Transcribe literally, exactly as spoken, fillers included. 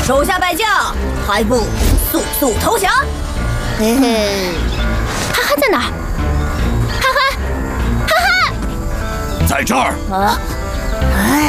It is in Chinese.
手下败将，还不速速投降？嘿嘿， 哈哈在哪儿？哈哈，哈哈， 在这儿。 啊，哎。